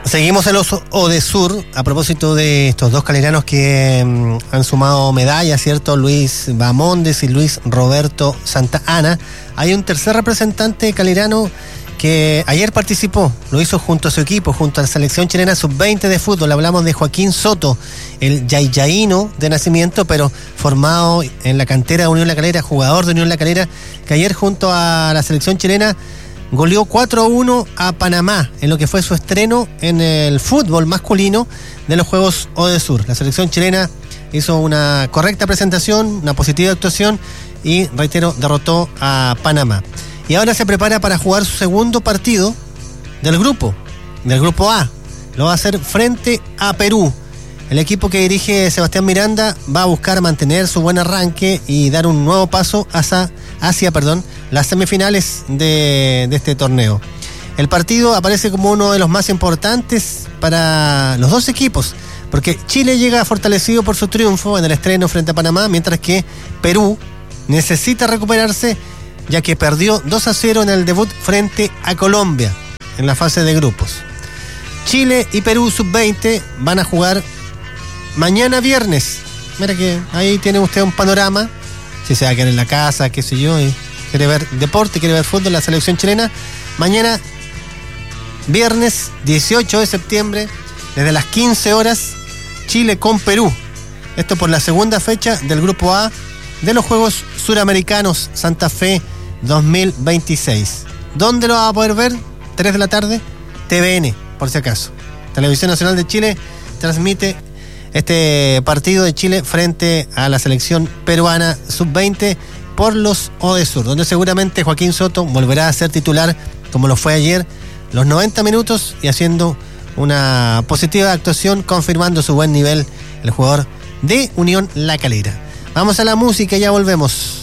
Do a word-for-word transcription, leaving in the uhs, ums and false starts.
Seguimos en los Odesur, a propósito de estos dos caleranos que um, han sumado medallas, ¿cierto? Luis Bamondes y Luis Roberto Santa Ana. Hay un tercer representante calerano que ayer participó, lo hizo junto a su equipo, junto a la selección chilena sub veinte de fútbol. Hablamos de Joaquín Soto, el yayaíno de nacimiento, pero formado en la cantera de Unión La Calera, jugador de Unión La Calera, que ayer junto a la selección chilena goleó cuatro a uno a Panamá en lo que fue su estreno en el fútbol masculino de los Juegos Odesur. La selección chilena hizo una correcta presentación, una positiva actuación y, reitero, derrotó a Panamá. Y ahora se prepara para jugar su segundo partido del grupo, del grupo A. Lo va a hacer frente a Perú. El equipo que dirige Sebastián Miranda va a buscar mantener su buen arranque y dar un nuevo paso hacia, hacia perdón, las semifinales de, de este torneo. El partido aparece como uno de los más importantes para los dos equipos, porque Chile llega fortalecido por su triunfo en el estreno frente a Panamá, mientras que Perú necesita recuperarse, ya que perdió dos a cero en el debut frente a Colombia en la fase de grupos. Chile y Perú sub veinte van a jugar mañana viernes. Mira que ahí tiene usted un panorama. Si se va a quedar en la casa, qué sé yo, y quiere ver deporte, quiere ver fútbol, la selección chilena. Mañana, viernes dieciocho de septiembre, desde las quince horas, Chile con Perú. Esto por la segunda fecha del grupo A de los Juegos Suramericanos Santa Fe dos mil veintiséis. ¿Dónde lo va a poder ver? tres de la tarde, T V N, por si acaso. Televisión Nacional de Chile transmite este partido de Chile frente a la selección peruana sub veinte por los Odesur, donde seguramente Joaquín Soto volverá a ser titular como lo fue ayer, los noventa minutos, y haciendo una positiva actuación, confirmando su buen nivel, el jugador de Unión La Calera. Vamos a la música y ya volvemos.